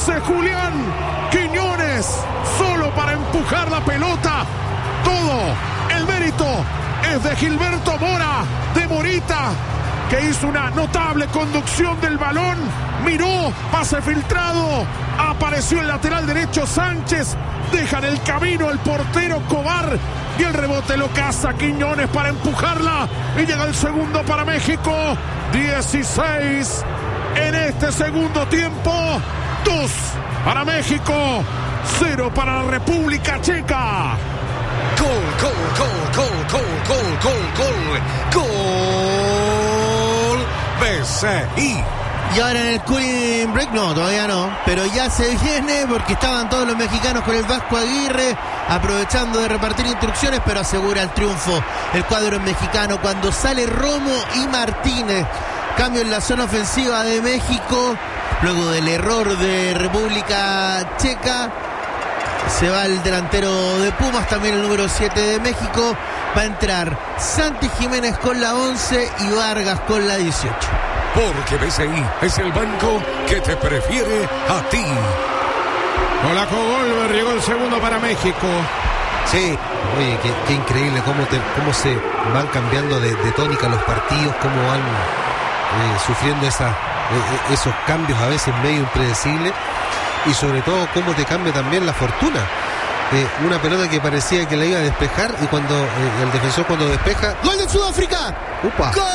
hace Julián Quiñones solo para empujar la pelota. Todo el mérito es de Gilberto Mora, de Morita, que hizo una notable conducción del balón. Miró, pase filtrado, apareció el lateral derecho Sánchez, deja en el camino el portero Cobar y el rebote lo caza Quiñones para empujarla y llega el segundo para México. 16 en este segundo tiempo, 2 para México, 0 para la República Checa. Gol BCI. Y ahora en el cooling break, no, todavía no, pero ya se viene porque estaban todos los mexicanos con el Vasco Aguirre aprovechando de repartir instrucciones, pero asegura el triunfo el cuadro mexicano cuando sale Romo y Martínez. Cambio en la zona ofensiva de México, luego del error de República Checa. Se va el delantero de Pumas, también el número 7 de México. Va a entrar Santi Jiménez con la 11 y Vargas con la 18. Porque BCI es el banco que te prefiere a ti. Olaco Golver, llegó el segundo para México. Sí, oye, qué increíble cómo se van cambiando de tónica los partidos, cómo van sufriendo esos cambios a veces medio impredecibles, y sobre todo cómo te cambia también la fortuna. Una pelota que parecía que la iba a despejar, y cuando el defensor cuando despeja... ¡Gol de Sudáfrica! ¡Upa! ¡Gol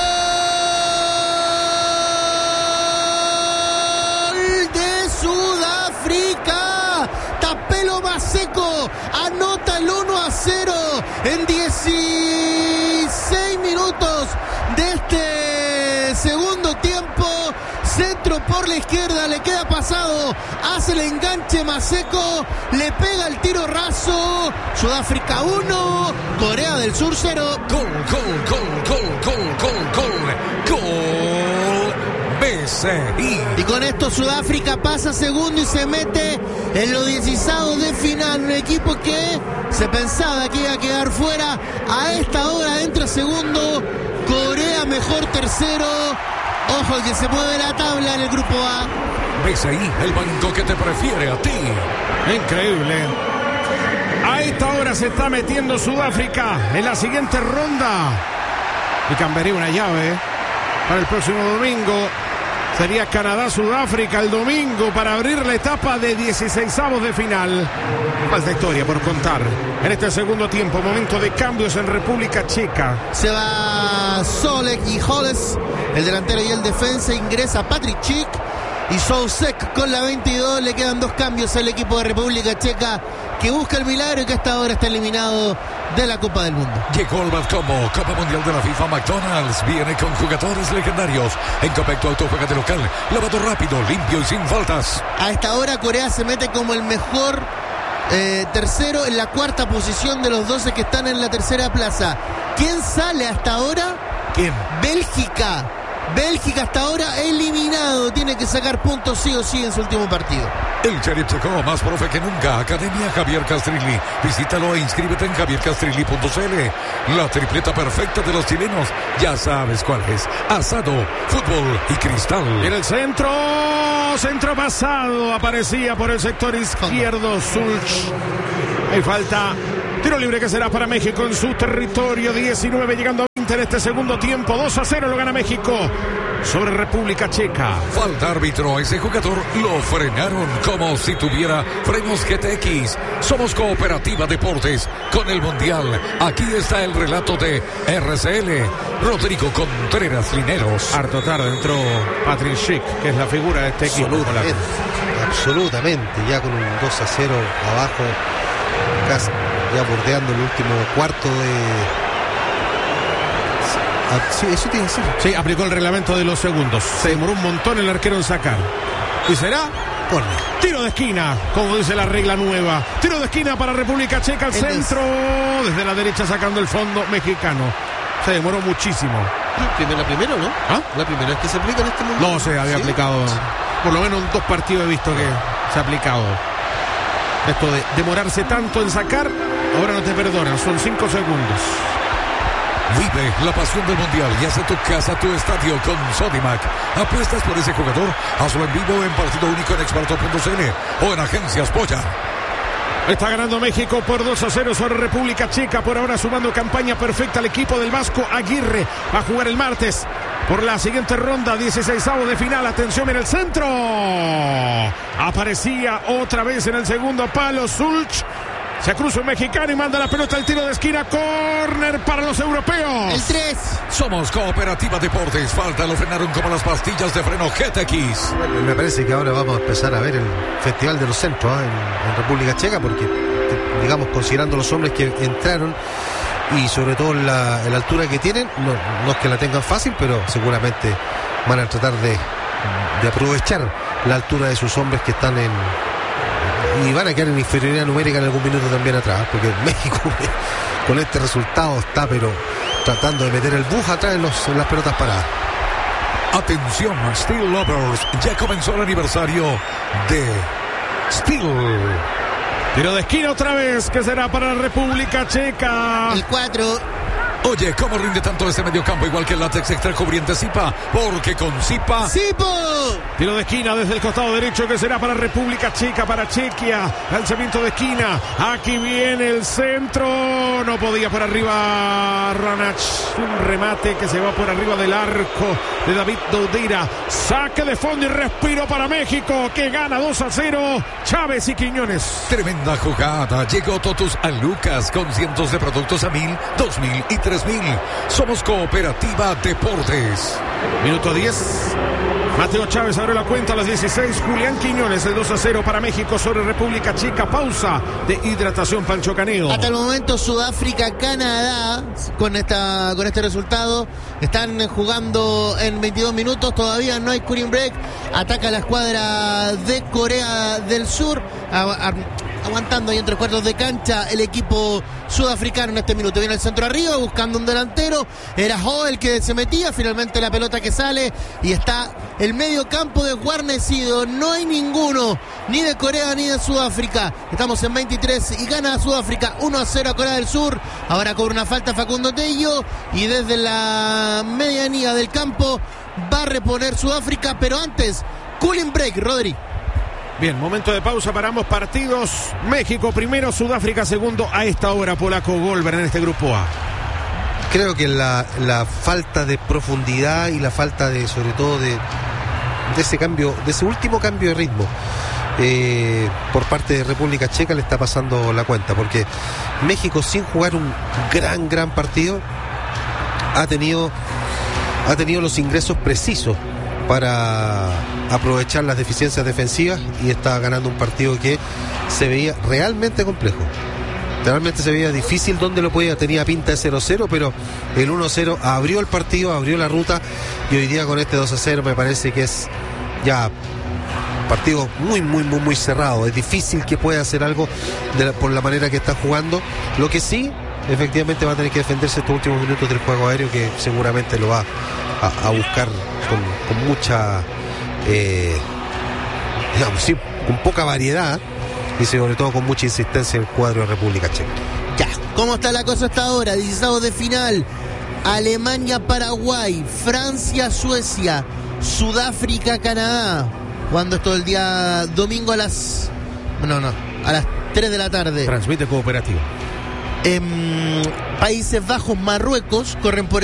de Sudáfrica! Tapelo Maseco anota el 1-0 en 16 minutos de este segundo tiempo. Centro por la izquierda, le queda pasado, hace el enganche Maseco, le pega el tiro raso. Sudáfrica 1, Corea del Sur 0. Gol BCI. Y con esto Sudáfrica pasa segundo y se mete en los 16 de final. Un equipo que se pensaba que iba a quedar fuera, a esta hora entra segundo. Corea mejor tercero. Ojo que se mueve la tabla en el grupo A. BCI, el banco que te prefiere a ti. Increíble. A esta hora se está metiendo Sudáfrica en la siguiente ronda. Y cambiaría una llave para el próximo domingo. Sería Canadá-Sudáfrica el domingo para abrir la etapa de 16avos de final. Falta historia por contar. En este segundo tiempo, momento de cambios en República Checa. Se va Solek y Holles, el delantero y el defensa. Ingresa Patrick Schick y Sousek con la 22. Le quedan 2 cambios al equipo de República Checa, que busca el milagro y que hasta ahora está eliminado de la Copa del Mundo. Llegó el Batcomo, Copa Mundial de la FIFA. McDonald's viene con jugadores legendarios. En Copecto Auto, juega de local, lavado rápido, limpio y sin faltas. A esta hora Corea se mete como el mejor tercero en la cuarta posición de los 12 que están en la tercera plaza. ¿Quién sale hasta ahora? ¿Quién? Bélgica. Bélgica hasta ahora eliminado. Tiene que sacar puntos sí o sí en su último partido. El Sheriff Checo, más profe que nunca. Academia Javier Castrilli. Visítalo e inscríbete en javiercastrilli.cl. La tripleta perfecta de los chilenos. Ya sabes cuál es. Asado, fútbol y cristal. En el centro pasado. Aparecía por el sector izquierdo Sulch. Hay falta. Tiro libre que será para México en su territorio. 19 llegando a 20 en este segundo tiempo. 2-0 lo gana México sobre República Checa. Falta árbitro. Ese jugador lo frenaron como si tuviera frenos GTX. Somos Cooperativa Deportes con el Mundial. Aquí está el relato de RCL. Rodrigo Contreras Lineros. Harto tarde entró Patrick Schick, que es la figura de este equipo. Absolutamente. Ya con un 2-0 abajo, casi ya bordeando el último cuarto de... Sí, eso tiene que ser. Sí, aplicó el reglamento de los segundos. Se demoró un montón el arquero en sacar. ¿Y será? Córner. Tiro de esquina, como dice la regla nueva. Tiro de esquina para República Checa al centro. Desde la derecha sacando el fondo mexicano. Se demoró muchísimo. La primera, ¿no? ¿Ah? La primera vez que se aplica en este momento. No se había aplicado. Por lo menos en 2 partidos he visto que se ha aplicado. Esto de demorarse tanto en sacar, ahora no te perdonan, son 5 segundos. Vive la pasión del Mundial y hace tu casa tu estadio con Sodimac. ¿Apuestas por ese jugador? Hazlo en vivo en partido único en experto.cl o en Agencias Polla. Está ganando México por 2-0 sobre República Checa. Por ahora sumando campaña perfecta al equipo del Vasco Aguirre. Va a jugar el martes por la siguiente ronda, 16avos de final. Atención en el centro. Aparecía otra vez en el segundo palo Sulch. Se cruza un mexicano y manda la pelota al tiro de esquina. Córner para los europeos. El 3. Somos Cooperativa Deportes. Falta lo frenaron como las pastillas de freno GTX. Bueno, me parece que ahora vamos a empezar a ver el Festival de los Centros en República Checa, porque, digamos, considerando los hombres que entraron y sobre todo la altura que tienen, no es que la tengan fácil, pero seguramente van a tratar de aprovechar la altura de sus hombres que están y van a quedar en inferioridad numérica en algún minuto también atrás, porque México con este resultado está pero tratando de meter el bus atrás en las pelotas paradas. Atención, Steel Lovers, ya comenzó el aniversario de Steel. Tiro de esquina otra vez, que será para la República Checa. El 4. Oye, ¿cómo rinde tanto este mediocampo? Igual que el látex extra cubriente Zipa, porque con Zipa... ¡Sipo! Tiro de esquina desde el costado derecho, que será para República Checa, para Chequia. Lanzamiento de esquina. Aquí viene el centro. No podía por arriba Ranach. Un remate que se va por arriba del arco de David Doudeira. Saque de fondo y respiro para México, que gana 2-0. Chávez y Quiñones. Tremenda jugada. Llegó Totus a Lucas con cientos de productos a 1,000, 2,000 y 3,000. Somos Cooperativa Deportes. Minuto 10. Mateo Chávez abre la cuenta a las 16. Julián Quiñones, el 2-0 para México sobre República Checa. Pausa de hidratación, Pancho Caneo. Hasta el momento Sudáfrica, Canadá, con este resultado, están jugando en 22 minutos. Todavía no hay cooling break. Ataca la escuadra de Corea del Sur. Aguantando ahí entre cuartos de cancha el equipo sudafricano en este minuto. Viene el centro arriba buscando un delantero. Era Ho el que se metía. Finalmente la pelota que sale y está el medio campo desguarnecido. No hay ninguno, ni de Corea ni de Sudáfrica. Estamos en 23 y gana Sudáfrica 1-0 a Corea del Sur. Ahora cobra una falta Facundo Tello y desde la medianía del campo va a reponer Sudáfrica. Pero antes, cooling break, Rodri. Bien, momento de pausa para ambos partidos. México primero, Sudáfrica segundo. A esta hora, Polaco Goldberg en este grupo A. Creo que la falta de profundidad y la falta de, sobre todo, de ese cambio, de ese último cambio de ritmo por parte de República Checa le está pasando la cuenta, porque México, sin jugar un gran partido, ha tenido los ingresos precisos para aprovechar las deficiencias defensivas y está ganando un partido que se veía realmente complejo. Realmente se veía difícil donde lo podía, tenía pinta de 0-0, pero el 1-0 abrió el partido, abrió la ruta, y hoy día con este 2-0 me parece que es ya partido muy cerrado. Es difícil que pueda hacer algo por la manera que está jugando. Lo que sí, efectivamente va a tener que defenderse estos últimos minutos del juego aéreo, que seguramente lo va a buscar con mucha con poca variedad y sobre todo con mucha insistencia en el cuadro de República Checa. Ya, ¿cómo está la cosa hasta ahora? 16 de final. Alemania-Paraguay, Francia-Suecia, Sudáfrica-Canadá. Cuando esto el día domingo a las 3 de la tarde. Transmite Cooperativa. Países Bajos, Marruecos, corren por